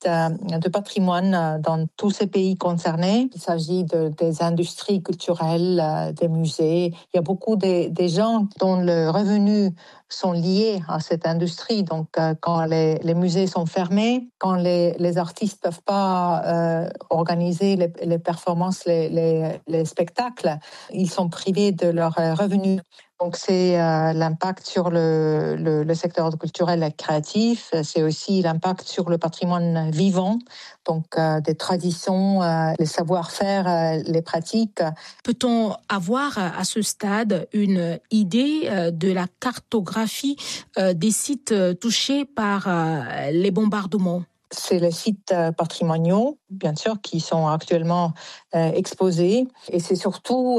sites de patrimoine dans tous ces pays concernés. Il s'agit des industries culturelles, des musées. Il y a beaucoup des gens dont le revenu sont liés à cette industrie. Donc, quand les musées sont fermés, quand les artistes peuvent pas organiser les performances, les spectacles, ils sont privés de leurs revenus. Donc, c'est l'impact sur le secteur culturel et créatif. C'est aussi l'impact sur le patrimoine vivant, donc des traditions, les savoir-faire, les pratiques. Peut-on avoir à ce stade une idée de la cartographie des sites touchés par les bombardements ? C'est les sites patrimoniaux, bien sûr, qui sont actuellement exposés. Et c'est surtout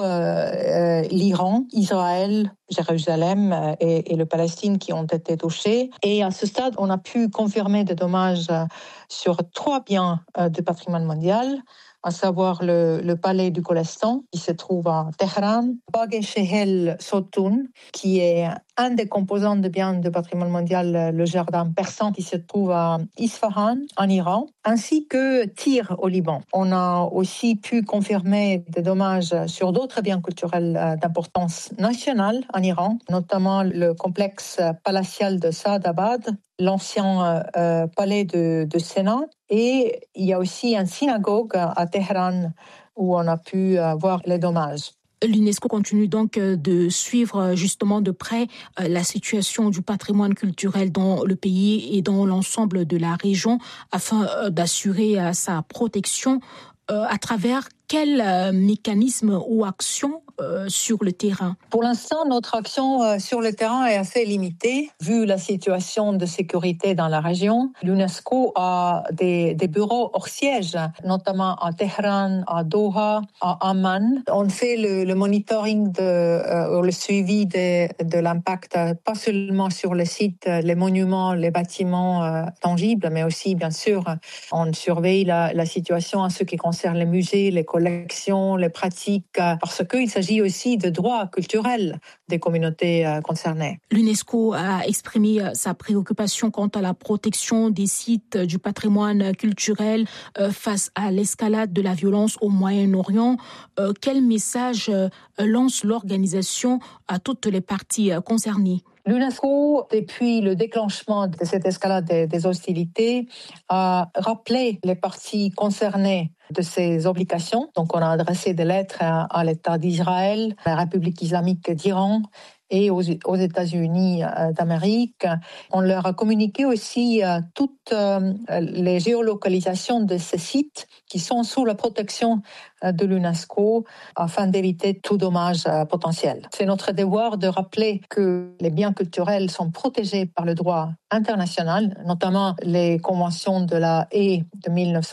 l'Iran, Israël, Jérusalem et le Palestine qui ont été touchés. Et à ce stade, on a pu confirmer des dommages sur 3 biens de patrimoine mondial, à savoir le palais du Golestan, qui se trouve à Téhéran, Bagh Shehel Sotun, qui est un des composants de biens de patrimoine mondial, le jardin persan, qui se trouve à Isfahan, en Iran, ainsi que Tyr, au Liban. On a aussi pu confirmer des dommages sur d'autres biens culturels d'importance nationale en Iran, notamment le complexe palatial de Saadabad, l'ancien palais de Sénat, et il y a aussi une synagogue à Téhéran où on a pu voir les dommages. L'UNESCO continue donc de suivre justement de près la situation du patrimoine culturel dans le pays et dans l'ensemble de la région afin d'assurer sa protection à travers quel mécanisme ou action sur le terrain? Pour l'instant, notre action sur le terrain est assez limitée, vu la situation de sécurité dans la région. L'UNESCO a des bureaux hors siège, notamment à Téhéran, à Doha, à Amman. On fait le monitoring, le suivi de l'impact, pas seulement sur les sites, les monuments, les bâtiments tangibles, mais aussi, bien sûr, on surveille la situation en ce qui concerne les musées, les collections, les pratiques, parce qu'il s'agit aussi de droits culturels des communautés concernées. L'UNESCO a exprimé sa préoccupation quant à la protection des sites du patrimoine culturel face à l'escalade de la violence au Moyen-Orient. Quel message lance l'organisation à toutes les parties concernées? L'UNESCO, depuis le déclenchement de cette escalade des hostilités, a rappelé les parties concernées de ces obligations. Donc, on a adressé des lettres à l'État d'Israël, à la République islamique d'Iran et aux États-Unis d'Amérique. On leur a communiqué aussi toutes les géolocalisations de ces sites qui sont sous la protection de l'UNESCO afin d'éviter tout dommage potentiel. C'est notre devoir de rappeler que les biens culturels sont protégés par le droit international, notamment les conventions de la Haye de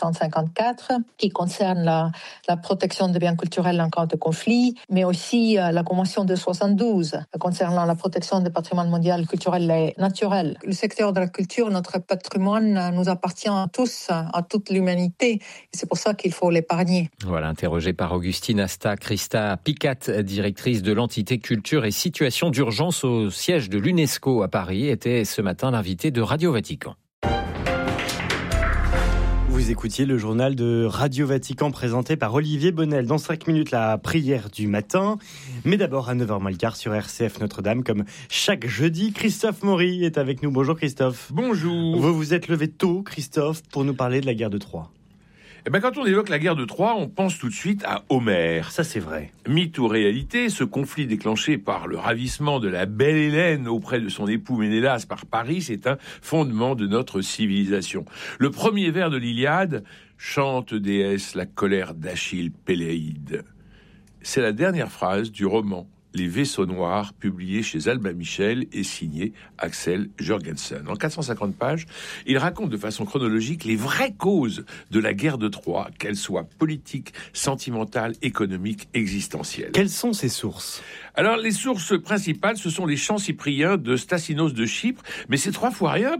1954 qui concernent la protection des biens culturels en cas de conflit, mais aussi la convention de 72 concernant la protection des patrimoines mondial culturel et naturel. Le secteur de la culture, notre patrimoine, nous appartient à tous, à toute l'humanité, et c'est pour ça qu'il faut l'épargner. Voilà, interrogée par Augustine Asta, Christa Picat, directrice de l'entité culture et situation d'urgence au siège de l'UNESCO à Paris, était ce matin l'invitée de Radio Vatican. Vous écoutiez le journal de Radio Vatican présenté par Olivier Bonnel. Dans 5 minutes, la prière du matin. Mais d'abord, à 9h moins le quart sur RCF Notre-Dame, comme chaque jeudi, Christophe Maury est avec nous. Bonjour Christophe. Bonjour. Vous vous êtes levé tôt, Christophe, pour nous parler de la guerre de Troie. Quand on évoque la guerre de Troie, on pense tout de suite à Homère. Ça, c'est vrai. Mythe ou réalité, ce conflit déclenché par le ravissement de la belle Hélène auprès de son époux Ménélas par Paris, c'est un fondement de notre civilisation. Le premier vers de l'Iliade chante déesse la colère d'Achille Péléide. C'est la dernière phrase du roman Les Vaisseaux Noirs, publié chez Albin Michel et signé Axel Jørgensen. En 450 pages, il raconte de façon chronologique les vraies causes de la guerre de Troie, qu'elles soient politiques, sentimentales, économiques, existentielles. Quelles sont ces sources ? Alors, les sources principales, ce sont les chants cypriens de Stasinos de Chypre, mais c'est 3 fois rien, parce que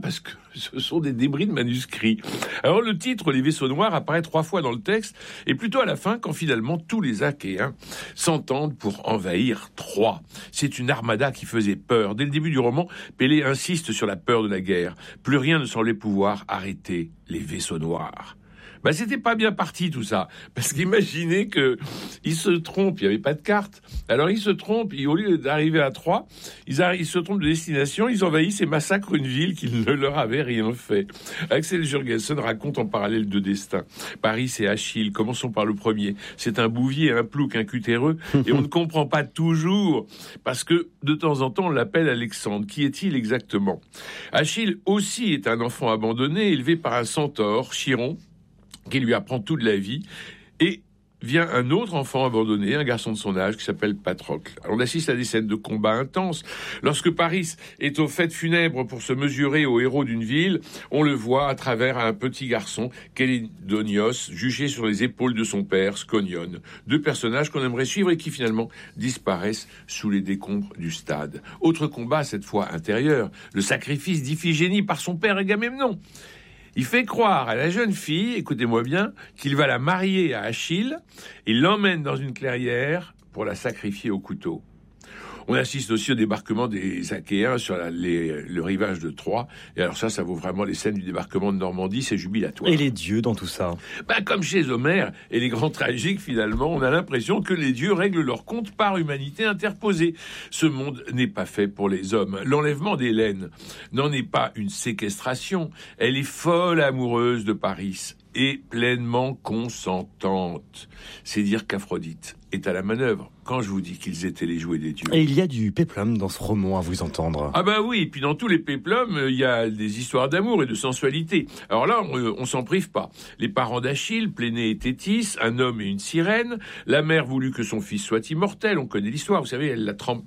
Ce sont des débris de manuscrits. Alors le titre, les vaisseaux noirs, apparaît 3 fois dans le texte, et plutôt à la fin, quand finalement tous les Achéens s'entendent pour envahir Troie. C'est une armada qui faisait peur. Dès le début du roman, Pélée insiste sur la peur de la guerre. Plus rien ne semblait pouvoir arrêter les vaisseaux noirs. C'était pas bien parti tout ça, parce qu'imaginez que ils se trompent, il n'y avait pas de carte, alors ils se trompent, et au lieu d'arriver à Troyes, ils se trompent de destination, ils envahissent et massacrent une ville qui ne leur avait rien fait. Axel Jurgensen raconte en parallèle 2 destins. Paris et Achille, commençons par le premier. C'est un bouvier, un plouc, un cutéreux, et on ne comprend pas toujours, parce que de temps en temps on l'appelle Alexandre. Qui est-il exactement? Achille aussi est un enfant abandonné, élevé par un centaure, Chiron, qui lui apprend toute la vie, et vient un autre enfant abandonné, un garçon de son âge, qui s'appelle Patrocle. Alors, on assiste à des scènes de combat intenses. Lorsque Paris est aux fêtes funèbres pour se mesurer aux héros d'une ville, on le voit à travers un petit garçon, Kélidonios, jugé sur les épaules de son père, Sconion. 2 personnages qu'on aimerait suivre et qui finalement disparaissent sous les décombres du stade. Autre combat, cette fois intérieur, le sacrifice d'Iphigénie par son père Agamemnon. Il fait croire à la jeune fille, écoutez-moi bien, qu'il va la marier à Achille. Il l'emmène dans une clairière pour la sacrifier au couteau. On assiste aussi au débarquement des Achéens sur le rivage de Troie. Et alors ça vaut vraiment les scènes du débarquement de Normandie, c'est jubilatoire. Et les dieux dans tout ça? Comme chez Homère et les grands tragiques, finalement, on a l'impression que les dieux règlent leur compte par humanité interposée. Ce monde n'est pas fait pour les hommes. L'enlèvement d'Hélène n'en est pas une séquestration. Elle est folle amoureuse de Paris et pleinement consentante. C'est dire qu'Aphrodite est à la manœuvre quand je vous dis qu'ils étaient les jouets des dieux. Et il y a du péplum dans ce roman, à vous entendre. Oui, et puis dans tous les péplums, il y a des histoires d'amour et de sensualité. Alors là, on s'en prive pas. Les parents d'Achille, Plénée et Thétis, un homme et une sirène. La mère voulut que son fils soit immortel, on connaît l'histoire, vous savez, elle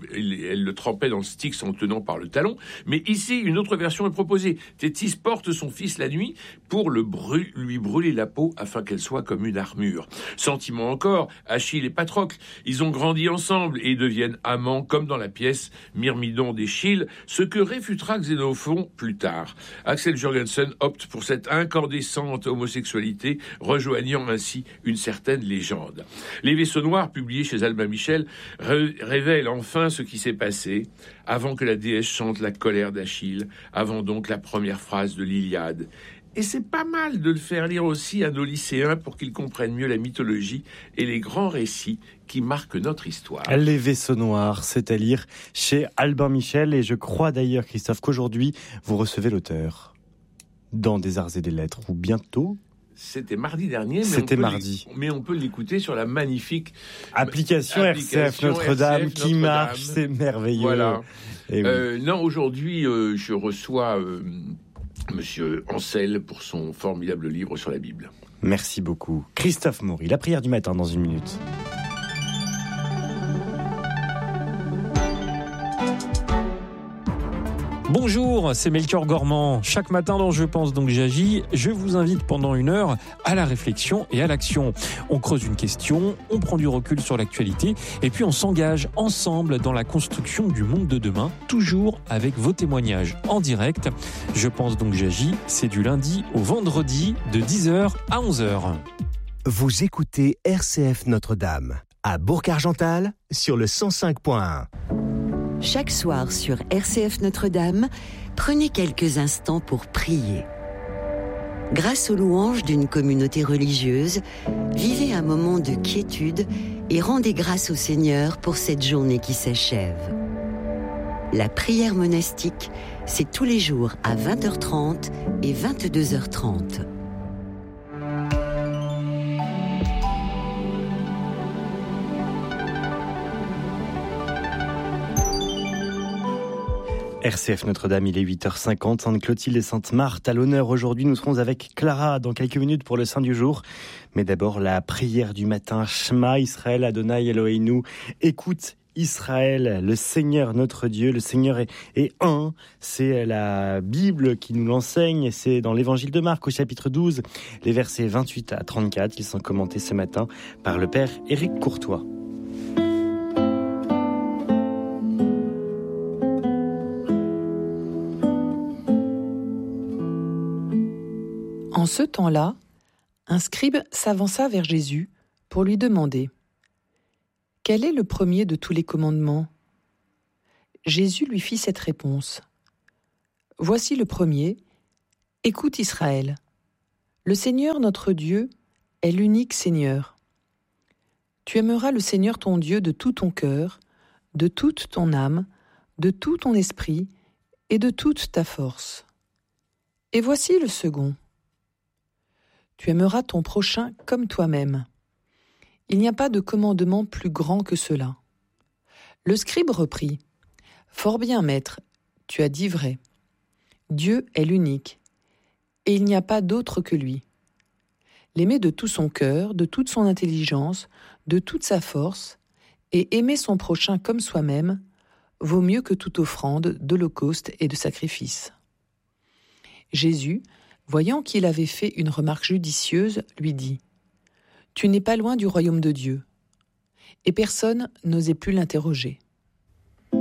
le trempait dans le Styx en le tenant par le talon. Mais ici, une autre version est proposée. Thétis porte son fils la nuit pour lui brûler la peau afin qu'elle soit comme une armure. Sentiment encore, Achille et Patrocle, ils ont grandi ensemble et deviennent amants comme dans la pièce Myrmidon d'Échille, ce que réfutera Xénophon plus tard. Axel Jurgensen opte pour cette incandescente homosexualité, rejoignant ainsi une certaine légende. Les vaisseaux noirs, publiés chez Albin Michel, révèlent enfin ce qui s'est passé avant que la déesse chante la colère d'Achille, avant donc la première phrase de l'Iliade. Et c'est pas mal de le faire lire aussi à nos lycéens pour qu'ils comprennent mieux la mythologie et les grands récits qui marquent notre histoire. Les vaisseaux noirs, c'est à lire chez Albin Michel. Et je crois d'ailleurs, Christophe, qu'aujourd'hui, vous recevez l'auteur dans Des Arts et des Lettres, ou bientôt. C'était mardi dernier. Mais on peut l'écouter sur la magnifique application RCF Notre-Dame qui marche, c'est merveilleux. Voilà. Et oui. Non, aujourd'hui, je reçois Monsieur Ancel pour son formidable livre sur la Bible. Merci beaucoup. Christophe Maury, la prière du matin dans 1 minute. Bonjour, c'est Melchior Gormand. Chaque matin dans Je pense donc j'agis, je vous invite pendant 1 heure à la réflexion et à l'action. On creuse une question, on prend du recul sur l'actualité et puis on s'engage ensemble dans la construction du monde de demain, toujours avec vos témoignages en direct. Je pense donc j'agis, c'est du lundi au vendredi de 10h à 11h. Vous écoutez RCF Notre-Dame à Bourg-Argental sur le 105.1. Chaque soir sur RCF Notre-Dame, prenez quelques instants pour prier. Grâce aux louanges d'une communauté religieuse, vivez un moment de quiétude et rendez grâce au Seigneur pour cette journée qui s'achève. La prière monastique, c'est tous les jours à 20h30 et 22h30. RCF Notre-Dame, il est 8h50, Sainte-Clotilde et Sainte-Marthe. À l'honneur aujourd'hui, nous serons avec Clara dans quelques minutes pour le Saint du jour. Mais d'abord, la prière du matin. Shema Israël, Adonai Eloheinu. Écoute Israël, le Seigneur notre Dieu, le Seigneur est un. C'est la Bible qui nous l'enseigne. C'est dans l'évangile de Marc au chapitre 12, les versets 28 à 34. Ils sont commentés ce matin par le Père Éric Courtois. En ce temps-là, un scribe s'avança vers Jésus pour lui demander « Quel est le premier de tous les commandements ?» Jésus lui fit cette réponse « Voici le premier, écoute Israël. Le Seigneur notre Dieu est l'unique Seigneur. Tu aimeras le Seigneur ton Dieu de tout ton cœur, de toute ton âme, de tout ton esprit et de toute ta force. Et voici le second. Tu aimeras ton prochain comme toi-même. Il n'y a pas de commandement plus grand que cela. » Le scribe reprit « Fort bien, maître, tu as dit vrai. Dieu est l'unique, et il n'y a pas d'autre que lui. L'aimer de tout son cœur, de toute son intelligence, de toute sa force, et aimer son prochain comme soi-même, vaut mieux que toute offrande, d'holocauste et de sacrifice. » Jésus, voyant qu'il avait fait une remarque judicieuse, lui dit « Tu n'es pas loin du royaume de Dieu. » Et personne n'osait plus l'interroger.